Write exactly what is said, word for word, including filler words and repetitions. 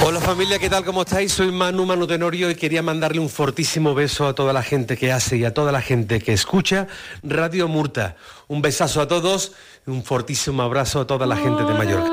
Hola familia, ¿qué tal? ¿Cómo estáis? Soy Manu, Manu Tenorio, y quería mandarle un fortísimo beso a toda la gente que hace y a toda la gente que escucha Radio Murta. Un besazo a todos y un fortísimo abrazo a toda la gente de Mallorca.